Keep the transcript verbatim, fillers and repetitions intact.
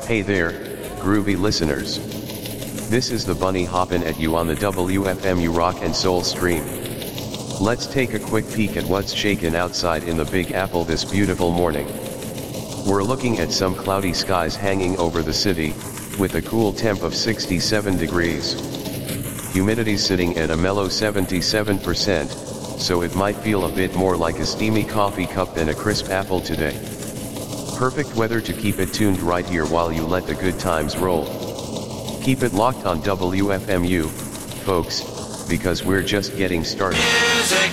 Hey there, groovy listeners. This is the Bunny hoppin' at you on the W F M U Rock and Soul stream. Let's take a quick peek at what's shakin' outside in the Big Apple this beautiful morning. We're looking at some cloudy skies hanging over the city, with a cool temp of sixty-seven degrees. Humidity sitting at a mellow seventy-seven percent, so it might feel a bit more like a steamy coffee cup than a crisp apple today. Perfect weather to keep it tuned right here while you let the good times roll. Keep it locked on W F M U, folks, because we're just getting started.